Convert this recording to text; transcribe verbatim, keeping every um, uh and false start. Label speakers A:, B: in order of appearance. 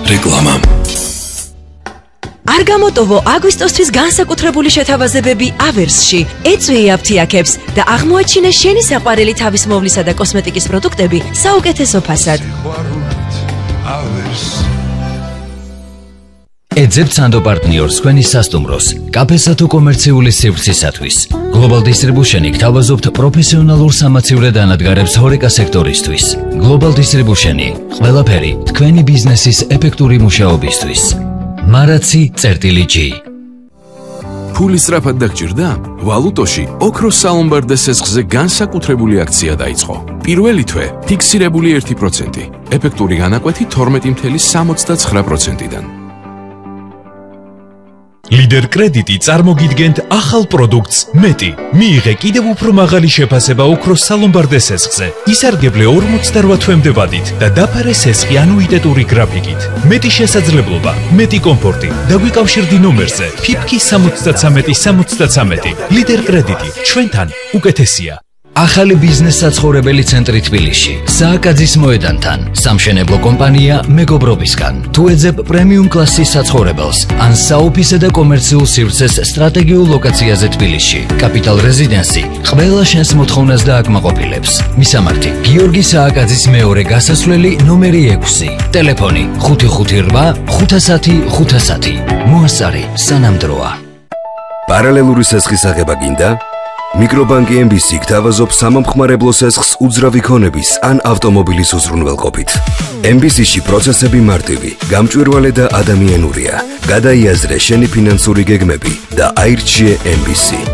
A: რეკლამა.
B: არ გამოტოვო აგვისტოსთვის განსაკუთრებული შეთავაზებები ავერსში. ეწვიე აფთიაქებს და აღმოაჩინე შენი საყვარელი თავის მოვლისა და კოსმეტიკის პროდუქტები საუკეთესო ფასად.
C: ეძებთ სანდო პარტნიორს თქვენი სასტუმროს, კაფესა თუ კომერციული სივრცისათვის. Global Distribution-ი გთავაზობთ პროფესიონალურ სამაცივრე დანადგარებს ჰორეკა სექტორისთვის. Global Distribution-ი ყველაფერი თქვენი ბიზნესის ეფექტური მუშაობისთვის. მარაცი წერტილი ჯი.
A: ფული სწრაფად დაგჭირდა? ვალუტოში ოქროს სალომბარდე სესხზე განსაკუთრებული აქცია დაიწყო. პირველი თვე ფიქსირებული ერთი პროცენტი, ეფექტური განაკვეთი თორმეტი წუთი სამოცდაცხრა პროცენტიდან.
D: Lider კრედიტი წარმოგიდგენთ ახალ პროდუქტს მეტი. მიიღე კიდევ უფრო მაღალი შეფასება ოქროს სალომბარდე სესხზე. ისარგებლე ორმოცდაოთხ თვემდე ვადით და დაფარე სესხი ანუიტეტური გრაფიკით. მეტი შესაძლებლობა, მეტი კომფორტი. დაგვიკავშირდი ნომერზე ფიფკი სამოცდათრამეტი სამოცდათრამეტი. Lider კრედიტი ჩვენთან უკეთესია.
C: ახალი ბიზნეს საცხოვრებელი ცენტრი თბილისში. სააკაძის მოედანთან. სამშენებლო კომპანია მეგობრობისგან. თუ ეძებ პრემიუმ კლასის საცხოვრებელს, ან საოფისე და კომერციულ სივრცეს სტრატეგიულ ლოკაციაზე თბილისში. კაპიტალ რეზიდენსი ყველა შენს მოთხოვნას დააკმაყოფილებს. მისამართი: გიორგი სააკაძის მეორე გასასვლელი ნომერი ექვსი. ტელეფონი ხუთი ხუთი რვა ხუთასათი ხუთასათი. მოასწარი სანამდროა.
E: პარალელური სესხის აღება გინდა? მიკრობანკი ემ ბი სი გთავაზობს სამომხმარებლო სესხს უძრავი ქონების ან ავტომობილის უზრუნველყოფით. ემ ბი სი-ში პროცესები მარტივი, გამჭვირვალე და ადამიანურია. გადაიაზრე შენი ფინანსური გეგმები და აირჩიე ემ ბი სი.